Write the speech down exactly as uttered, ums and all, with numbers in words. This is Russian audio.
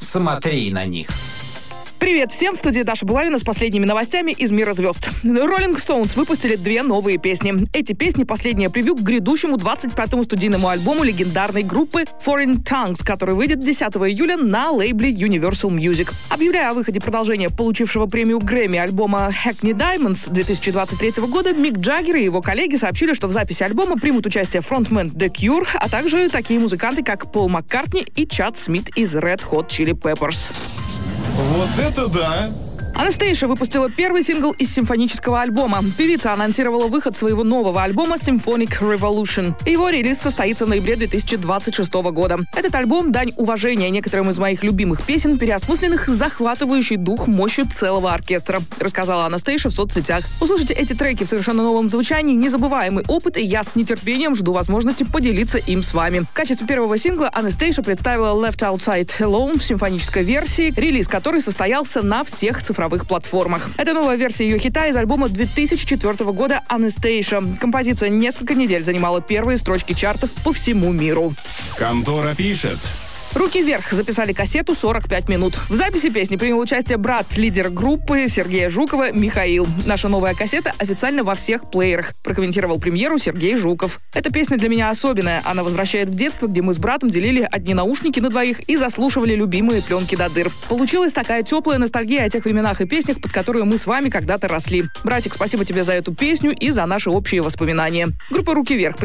Смотри на них. Привет всем, в студии Даша Булавина с последними новостями из мира звезд. Rolling Stones выпустили две новые песни. Эти песни — последнее превью к грядущему двадцать пятому студийному альбому легендарной группы Foreign Tongues, который выйдет десятого июля на лейбле Universal Music. Объявляя о выходе продолжения получившего премию Грэмми альбома Hackney Diamonds две тысячи двадцать третьего года, Мик Джаггер и его коллеги сообщили, что в записи альбома примут участие фронтмен The Cure, а также такие музыканты, как Пол Маккартни и Чад Смит из Red Hot Chili Peppers. Вот это да! Анастейша выпустила первый сингл из симфонического альбома. Певица анонсировала выход своего нового альбома Symphonic Revolution. Его релиз состоится в ноябре две тысячи двадцать шестого года. Этот альбом — дань уважения некоторым из моих любимых песен, переосмысленных захватывающий дух мощью целого оркестра, рассказала Анастейша в соцсетях. Услышите эти треки в совершенно новом звучании — незабываемый опыт, и я с нетерпением жду возможности поделиться им с вами. В качестве первого сингла Анастейша представила Left Outside Alone в симфонической версии, релиз которой состоялся на всех цифровых платформах. Это новая версия ее хита из альбома две тысячи четвёртого года «Анастейша». Композиция несколько недель занимала первые строчки чартов по всему миру. Контора пишет. «Руки вверх» записали кассету сорок пять минут. В записи песни принял участие брат лидера группы Сергея Жукова Михаил. Наша новая кассета официально во всех плеерах, прокомментировал премьеру Сергей Жуков. Эта песня для меня особенная. Она возвращает в детство, где мы с братом делили одни наушники на двоих и заслушивали любимые пленки до дыр. Получилась такая теплая ностальгия о тех временах и песнях, под которые мы с вами когда-то росли. Братик, спасибо тебе за эту песню и за наши общие воспоминания. Группа «Руки вверх»